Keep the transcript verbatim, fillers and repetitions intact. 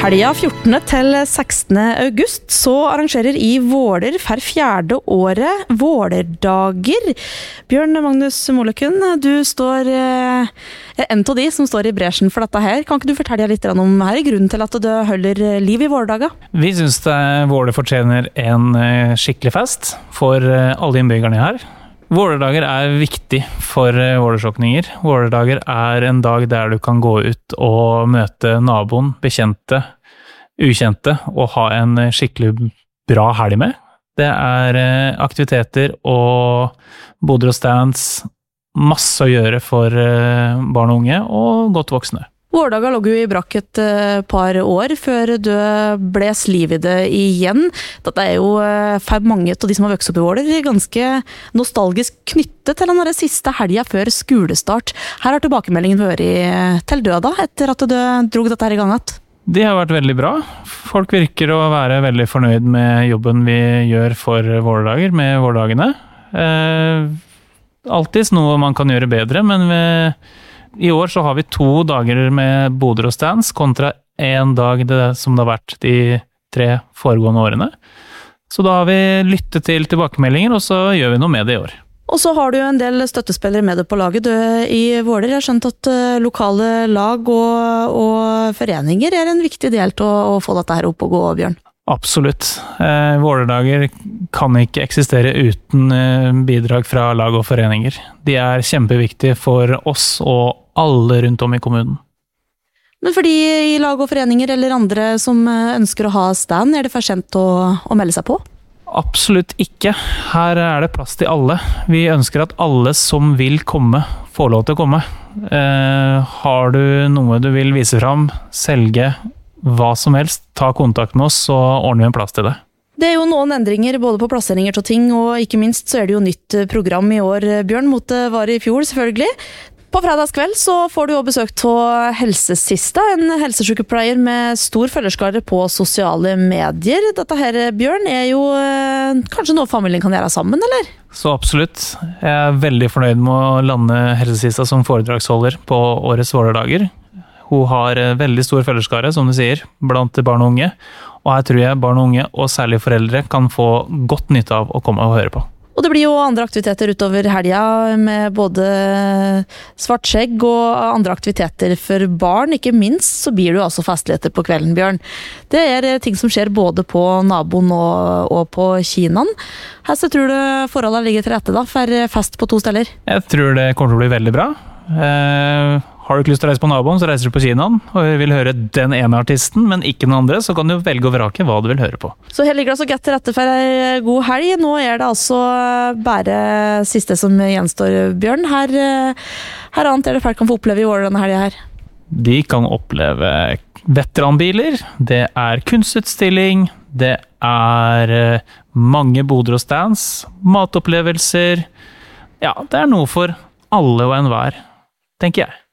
Helga fjortende til sekstende august så arrangerer i Våler for fjerde året Vålerdager. Bjørn Magnus Molekun, du står eh, en av de som står i bresjen for dette her. Kan ikke du fortelle litt om her grunnen til at du holder liv i Vålerdager? Vi synes det Våler fortjener en skikkelig fest for alle innbyggerne her. Vålerdager er viktig for vålersokninger. Vålerdager er en dag der du kan gå ut og møte naboen, bekjente, ukjente, og ha en skikkelig bra helg med. Det er aktiviteter og boder og stands, masse å gjøre for barn og unge og godt voksne. Vålerdager lå jo i brakk et par år før du bles liv i det igjen. Dette er jo for mange av de som har vokst opp i Våler ganske nostalgisk knyttet til den siste helga før skolestart. Her har tilbakemeldingen vært til døda etter at du drog dette her i gang igjen. De har vært veldig bra. Folk virker å være veldig fornøyd med jobben vi gjør for Vålerdager, med Vålerdagene. Eh, alltid noe man kan gjøre bedre, men vi I år så har vi to dager med boder og stands kontra en dag det, som det har vært de tre foregående årene. Så da har vi lyttet til tilbakemeldinger, og så gjør vi noe med det i år. Og så har du jo en del støttespillere med deg på laget du, i Våler. Jeg har skjønt at uh, lokale lag og, og foreninger er en viktig del til å, å få dette her opp og gå, Bjørn. Absolutt. Eh, Vålerdager kan ikke eksistere uten eh, bidrag fra lag og foreninger. De er kjempeviktige for oss og alle rundt om i kommunen. Men for de i lag og foreninger eller andre som ønsker å ha stand, er det for sent å, å melde seg på? Absolutt ikke. Her er det plass til alle. Vi ønsker at alle som vil komme, får lov til å komme. Eh, har du noe du vil vise fram, selge, hva som helst, ta kontakt med oss, så ordner vi en plass til det. Det er jo noen endringer både på plasseringer til ting, og ikke minst så er det jo nytt program i år, Bjørn, mot det var i fjor selvfølgelig. På fredagskveld så får du jo besøk av Helsesista, en helsesykepleier med stor følgerskare på sosiale medier. Dette her, Bjørn, er jo eh, kanskje noe familien kan gjøre sammen, eller? Så absolutt. Jeg er veldig fornøyd med å lande Helsesista som foredragsholder på årets Vålerdager. Hun har veldig stor følgerskare, som du sier, blant barn og unge. Og her tror jeg barn og unge, og særlig foreldre, kan få godt nytte av å komme og høre på. Og det blir jo andre aktiviteter utover helga, med både svart skjegg og andre aktiviteter for barn. Ikke minst så blir det jo altså festligheter på kvelden, Bjørn. Det er ting som skjer både på naboen og, og på kinaen. Her så tror du forholdene ligger til rette da, for fest på to steder? Jeg tror det kommer til å bli veldig bra. Eh... Har du ikke lyst til å reise på naboen, så reiser du på kinaen, og vil høre den ene artisten, men ikke den andre, så kan du velge å vrake hva du vil høre på. Så heldig glass og gett til rette for en god helg. Nå er det altså bare siste som gjenstår, Bjørn. Her, her annet er det folk kan få oppleve i år denne helgen her. De kan oppleve veteranbiler, det er kunstutstilling, det er mange boder og stands, matopplevelser. Ja, det er noe for alle og enhver, tenker jeg.